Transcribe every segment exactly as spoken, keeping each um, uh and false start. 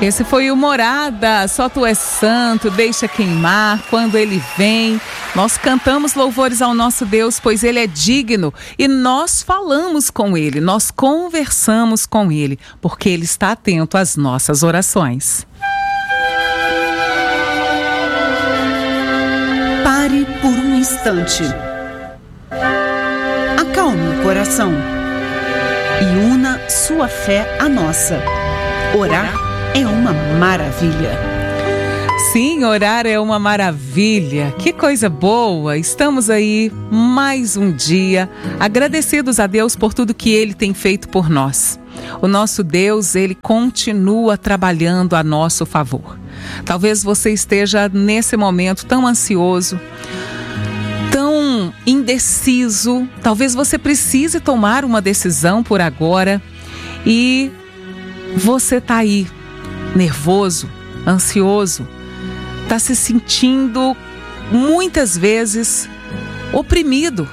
Esse foi o Morada, Só Tu És Santo, Deixa Queimar, Quando Ele Vem. Nós cantamos louvores ao nosso Deus, pois Ele é digno, e nós falamos com Ele, nós conversamos com Ele, porque Ele está atento às nossas orações. Pare por um instante. Acalme o coração e una sua fé à nossa. Orar é uma maravilha. Sim, orar é uma maravilha. Que coisa boa! Estamos aí mais um dia, agradecidos a Deus por tudo que Ele tem feito por nós. O nosso Deus, Ele continua trabalhando a nosso favor. Talvez você esteja nesse momento tão ansioso, tão indeciso. Talvez você precise tomar uma decisão por agora e você está aí nervoso, ansioso, está se sentindo muitas vezes oprimido,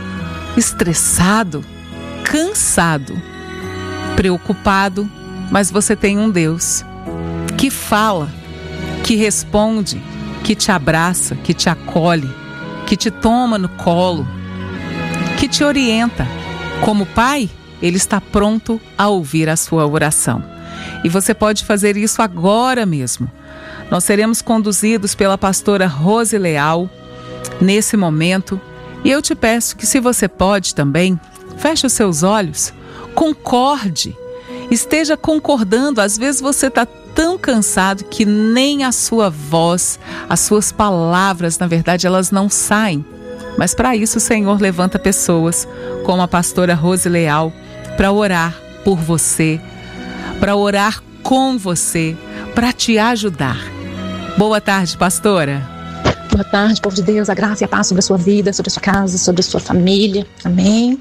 estressado, cansado, preocupado, mas você tem um Deus que fala, que responde, que te abraça, que te acolhe, que te toma no colo, que te orienta. Como pai, Ele está pronto a ouvir a sua oração. E você pode fazer isso agora mesmo. Nós seremos conduzidos pela pastora Rose Leal nesse momento. E eu te peço que, se você pode também, feche os seus olhos, concorde, esteja concordando. Às vezes você está tão cansado que nem a sua voz, as suas palavras, na verdade, elas não saem. Mas para isso o Senhor levanta pessoas como a pastora Rose Leal para orar por você, para orar com você, para te ajudar. Boa tarde, pastora. Boa tarde, povo de Deus. A graça e a paz sobre a sua vida, sobre a sua casa, sobre a sua família. Amém.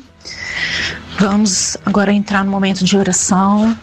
Vamos agora entrar no momento de oração.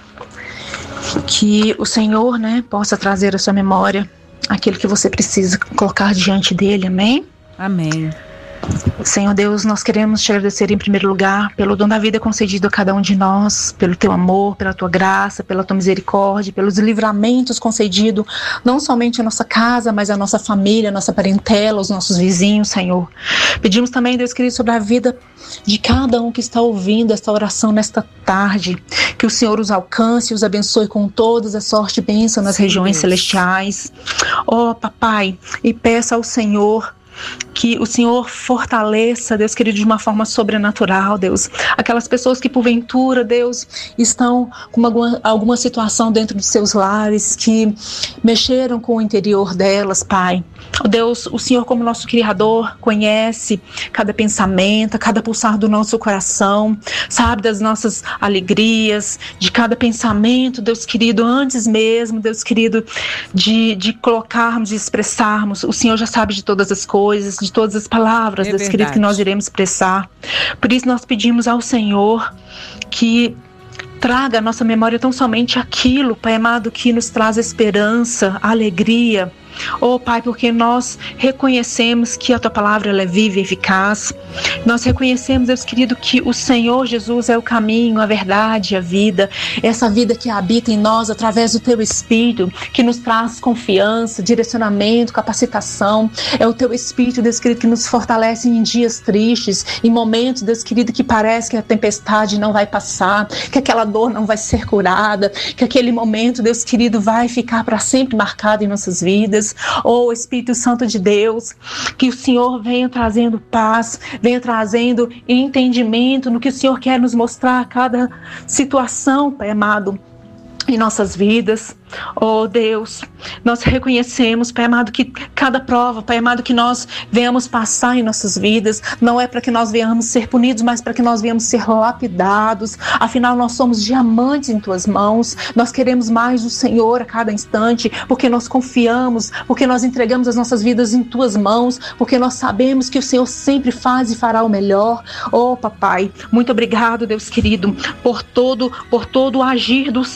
Que o Senhor, né, possa trazer à sua memória aquilo que você precisa colocar diante dele. Amém? Amém. Senhor Deus, nós queremos te agradecer em primeiro lugar pelo dom da vida concedido a cada um de nós, pelo teu amor, pela tua graça, pela tua misericórdia, pelos livramentos concedidos não somente à nossa casa, mas à nossa família, à nossa parentela, aos nossos vizinhos, Senhor. Pedimos também, Deus querido, sobre a vida de cada um que está ouvindo esta oração nesta tarde, que o Senhor os alcance e os abençoe com todas as sorte e bênção nas Sim, regiões Deus. celestiais. Ó, papai, e peça ao Senhor que o Senhor fortaleça, Deus querido, de uma forma sobrenatural, Deus. Aquelas pessoas que porventura, Deus, estão com alguma, alguma situação dentro dos seus lares, que mexeram com o interior delas, Pai. Deus, o Senhor, como nosso Criador, conhece cada pensamento, cada pulsar do nosso coração, sabe das nossas alegrias, de cada pensamento, Deus querido, antes mesmo, Deus querido, de, de colocarmos, de expressarmos. O Senhor já sabe de todas as coisas, de todas as palavras, é Deus querido, que nós iremos expressar. Por isso nós pedimos ao Senhor que traga à nossa memória tão somente aquilo, Pai amado, que nos traz esperança, alegria. Oh, Pai, porque nós reconhecemos que a Tua palavra ela é viva e eficaz. Nós reconhecemos, Deus querido, que o Senhor Jesus é o caminho, a verdade, a vida. Essa vida que habita em nós através do Teu Espírito, que nos traz confiança, direcionamento, capacitação. É o Teu Espírito, Deus querido, que nos fortalece em dias tristes, em momentos, Deus querido, que parece que a tempestade não vai passar, que aquela dor não vai ser curada, que aquele momento, Deus querido, vai ficar para sempre marcado em nossas vidas. Oh, Espírito Santo de Deus, que o Senhor venha trazendo paz, venha trazendo entendimento no que o Senhor quer nos mostrar a cada situação, Pai amado, em nossas vidas. Oh Deus, nós reconhecemos, Pai amado, que cada prova, Pai amado, que nós venhamos passar em nossas vidas, não é para que nós venhamos ser punidos, mas para que nós venhamos ser lapidados. Afinal, nós somos diamantes em Tuas mãos, nós queremos mais do Senhor a cada instante, porque nós confiamos, porque nós entregamos as nossas vidas em Tuas mãos, porque nós sabemos que o Senhor sempre faz e fará o melhor. Oh Papai, muito obrigado, Deus querido, por todo, por todo o agir do Senhor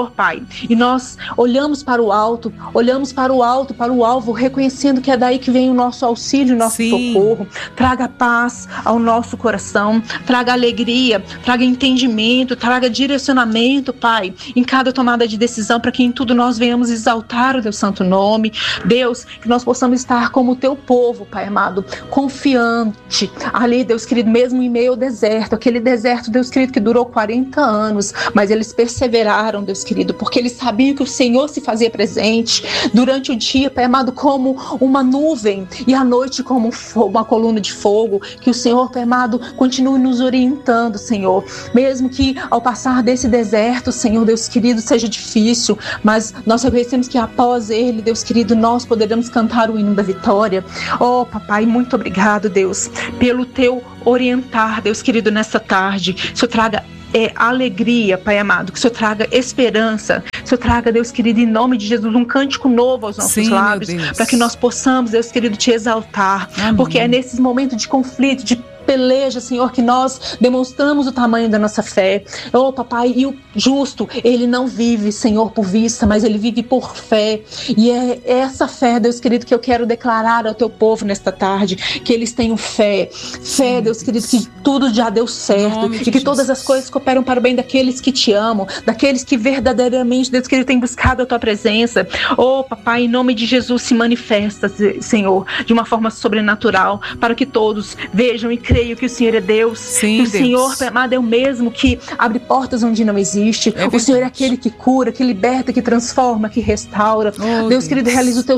Senhor, Pai, e nós olhamos para o alto, olhamos para o alto, para o alvo, reconhecendo que é daí que vem o nosso auxílio, o nosso Sim. socorro. Traga paz ao nosso coração, traga alegria, traga entendimento, traga direcionamento, Pai, em cada tomada de decisão, para que em tudo nós venhamos exaltar o Teu santo nome. Deus, que nós possamos estar como o Teu povo, Pai amado, confiante, ali, Deus querido, mesmo em meio ao deserto, aquele deserto, Deus querido, que durou quarenta anos, mas eles perseveraram, Deus querido, porque eles sabiam que o Senhor se fazia presente durante o dia, Pai amado, como uma nuvem, e à noite como um fogo, uma coluna de fogo. Que o Senhor, Pai amado, continue nos orientando, Senhor, mesmo que ao passar desse deserto, Senhor, Deus querido, seja difícil, mas nós reconhecemos que após ele, Deus querido, nós poderemos cantar o hino da vitória. Oh, Papai, muito obrigado, Deus, pelo Teu orientar, Deus querido, nessa tarde. Que o Senhor traga É, alegria, Pai amado, que o Senhor traga esperança, que o Senhor traga, Deus querido, em nome de Jesus, um cântico novo aos nossos Sim, lábios, para que nós possamos, Deus querido, Te exaltar. Amém. Porque é nesses momentos de conflito, de peleja, Senhor, que nós demonstramos o tamanho da nossa fé. Oh, Papai, e o justo, ele não vive, Senhor, por vista, mas ele vive por fé. E é essa fé, Deus querido, que eu quero declarar ao Teu povo nesta tarde, que eles tenham fé. Fé, Deus querido, que tudo já deu certo, e que todas as coisas cooperam para o bem daqueles que Te amam, daqueles que verdadeiramente, Deus querido, têm buscado a Tua presença. Oh, Papai, em nome de Jesus, se manifesta, Senhor, de uma forma sobrenatural, para que todos vejam e creio que o Senhor é Deus, Sim, que o Deus. Senhor, Pai amado, é o mesmo que abre portas onde não existe. É o Senhor é aquele que cura, que liberta, que transforma, que restaura. Oh, Deus, Deus querido, realiza o Teu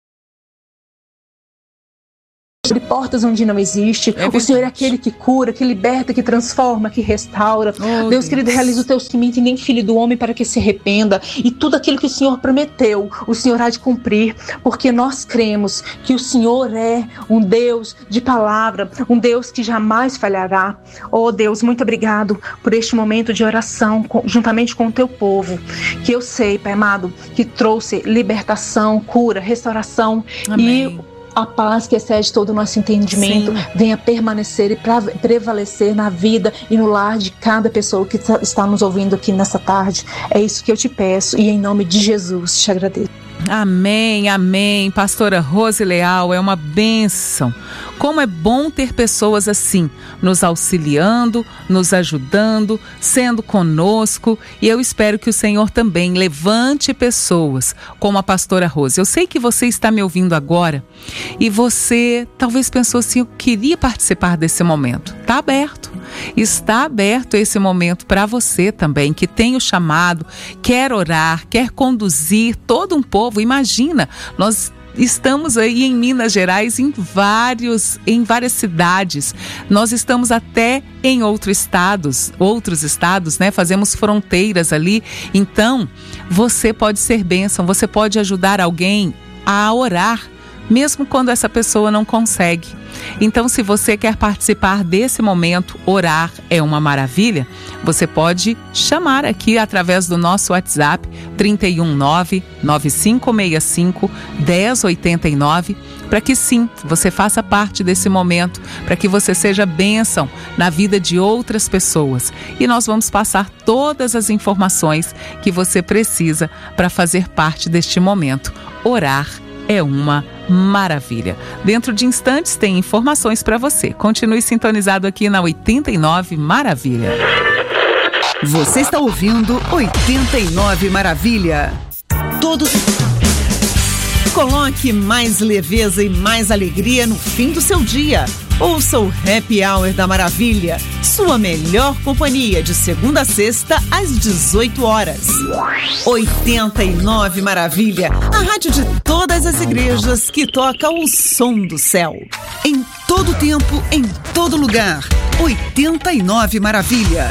abre portas onde não existe. É o Senhor é aquele que cura, que liberta, que transforma, que restaura. Oh, Deus, Deus querido, realiza o Teu cimento e nem filho do homem para que se arrependa. E tudo aquilo que o Senhor prometeu, o Senhor há de cumprir, porque nós cremos que o Senhor é um Deus de palavra, um Deus que jamais falhará. Oh, Deus, muito obrigado por este momento de oração com, juntamente com o Teu povo, que eu sei, Pai amado, que trouxe libertação, cura, restauração. Amém. E a paz que excede todo o nosso entendimento Sim. venha permanecer e pra, prevalecer na vida e no lar de cada pessoa que está nos ouvindo aqui nessa tarde. É isso que eu te peço e em nome de Jesus te agradeço. Amém, amém. Pastora Rose Leal, é uma bênção. Como é bom ter pessoas assim, nos auxiliando, nos ajudando, sendo conosco. E eu espero que o Senhor também levante pessoas como a pastora Rose. Eu sei que você está me ouvindo agora e você talvez pensou assim, eu queria participar desse momento. Está aberto. Está aberto esse momento para você também, que tem o chamado, quer orar, quer conduzir todo um povo. Imagina, nós estamos aí em Minas Gerais, em vários, em várias cidades. Nós estamos até em outros estados, outros estados, né? Fazemos fronteiras ali. Então, você pode ser bênção, você pode ajudar alguém a orar, mesmo quando essa pessoa não consegue. Então, se você quer participar desse momento, orar é uma maravilha, você pode chamar aqui através do nosso WhatsApp trinta e um, nove nove cinco seis cinco, um zero oito nove, para que sim, você faça parte desse momento, para que você seja bênção na vida de outras pessoas. E nós vamos passar todas as informações que você precisa para fazer parte deste momento. Orar é uma maravilha. Dentro de instantes tem informações para você. Continue sintonizado aqui na oitenta e nove Maravilha. Você está ouvindo oitenta e nove Maravilha. Todos... Coloque mais leveza e mais alegria no fim do seu dia. Ouça o Happy Hour da Maravilha, sua melhor companhia de segunda a sexta às dezoito horas. oitenta e nove Maravilha, a rádio de todas as igrejas que toca o som do céu. Em todo tempo, em todo lugar. oitenta e nove Maravilha.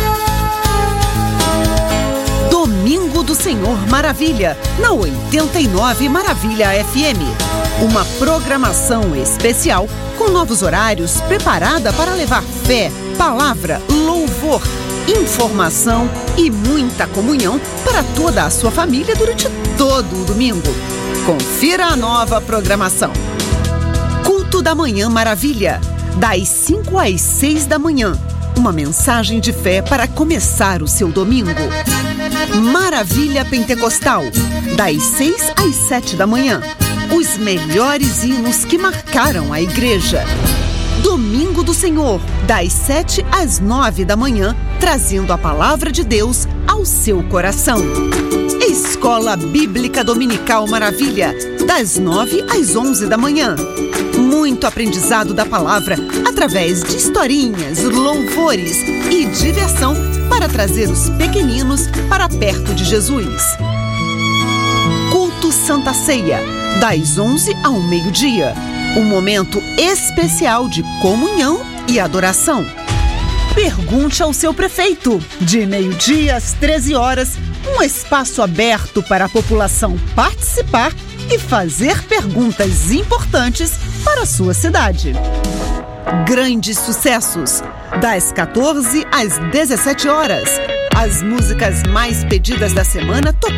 Domingo do Senhor Maravilha, na oitenta e nove Maravilha F M. Uma programação especial com novos horários preparada para levar fé, palavra, louvor, informação e muita comunhão para toda a sua família durante todo o domingo. Confira a nova programação. Culto da Manhã Maravilha, das cinco às seis da manhã. uma mensagem de fé para começar o seu domingo. Maravilha Pentecostal, das seis às sete da manhã. Os melhores hinos que marcaram a igreja. Domingo do Senhor, das sete às nove da manhã, trazendo a palavra de Deus ao seu coração. Escola Bíblica Dominical Maravilha, das nove às onze da manhã. Muito aprendizado da palavra através de historinhas, louvores e diversão para trazer os pequeninos para perto de Jesus. Culto Santa Ceia, das onze ao meio-dia. Um momento especial de comunhão e adoração. Pergunte ao seu prefeito, de meio-dia às treze horas, um espaço aberto para a população participar e fazer perguntas importantes para a sua cidade. Grandes sucessos, das quatorze às dezessete horas. As músicas mais pedidas da semana tocando